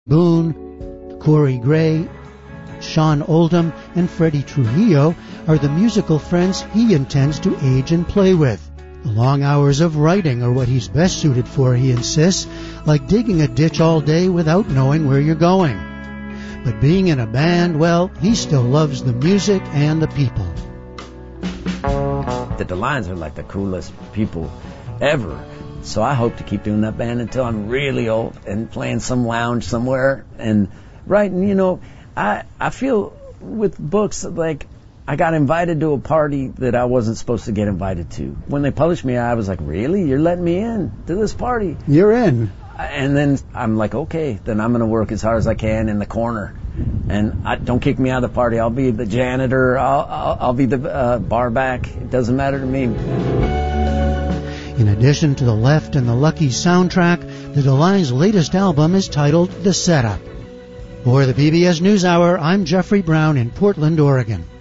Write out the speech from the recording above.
Boone, Corey Gray, Sean Oldham, and Freddie Trujillo are the musical friends he intends to age and play with. The long hours of writing are what he's best suited for, he insists, like digging a ditch all day without knowing where you're going. But being in a band, well, he still loves the music and the people. The DeLines are like the coolest people ever. So I hope to keep doing that band until I'm really old and playing some lounge somewhere and writing. You know, I feel with books like I got invited to a party that I wasn't supposed to get invited to. When they published me, I was like, really? You're letting me in to this party? You're in. And then I'm like, okay, then I'm going to work as hard as I can in the corner. And don't kick me out of the party. I'll be the janitor. I'll be the bar back. It doesn't matter to me. In addition to the Left and the Lucky soundtrack, the DeLines' latest album is titled The Setup. For the PBS NewsHour, I'm Jeffrey Brown in Portland, Oregon.